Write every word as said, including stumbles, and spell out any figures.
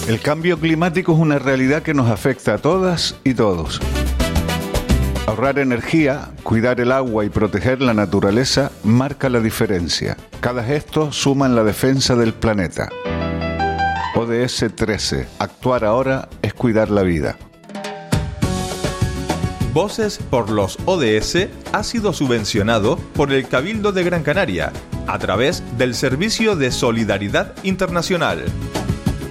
El cambio climático es una realidad que nos afecta a todas y todos. Ahorrar energía, cuidar el agua y proteger la naturaleza marca la diferencia. Cada gesto suma en la defensa del planeta. O D S trece. Actuar ahora es cuidar la vida. Voces por los O D S ha sido subvencionado por el Cabildo de Gran Canaria a través del Servicio de Solidaridad Internacional.